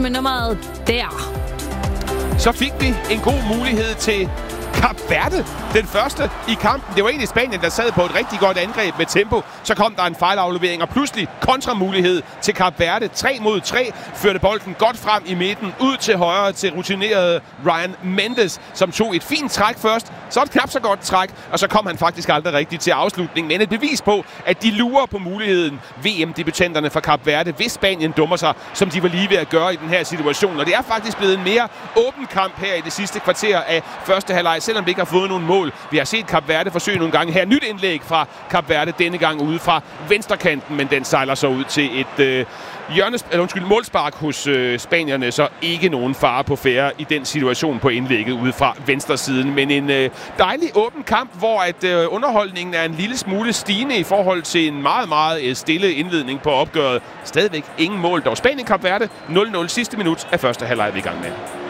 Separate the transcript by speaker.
Speaker 1: med nummeret Der.
Speaker 2: Så fik vi en god mulighed til Kap Verde, den første i kampen. Det var egentlig Spanien, der sad på et rigtig godt angreb med tempo. Så kom der en fejlaflevering, og pludselig kontramulighed til Kap Verde. 3 mod 3 førte bolden godt frem i midten, ud til højre til rutinerede Ryan Mendes, som tog et fint træk først. Så et knap så godt træk, og så kom han faktisk aldrig rigtigt til afslutningen. Men et bevis på, at de lurer på muligheden, VM-debutanterne fra Kap Verde, hvis Spanien dummer sig, som de var lige ved at gøre i den her situation. Og det er faktisk blevet en mere åben kamp her i det sidste kvarter af første halvleg, selvom vi ikke har fået nogen mål. Vi har set Kap Verde forsøge nogle gange her. Nyt indlæg fra Kap Verde, denne gang ude fra venstrekanten, men den sejler så ud til et målspark hos spanierne, så ikke nogen fare på færre i den situation på indlægget ude fra venstresiden. Men en dejlig åben kamp, hvor at underholdningen er en lille smule stigende i forhold til en meget, meget stille indledning på opgøret. Stadigvæk ingen mål, dog Spanien Kap Verde 0-0 sidste minut af første halvleg i gang med.